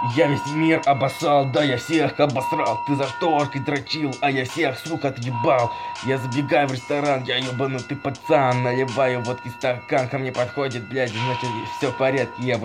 Я весь мир обоссал, да я всех обосрал. Ты за шторкой дрочил, а я всех, сука, отъебал. Я забегаю в ресторан, я ебанутый пацан. Наливаю водки в стакан, ко мне подходит, блядь, значит все в порядке, я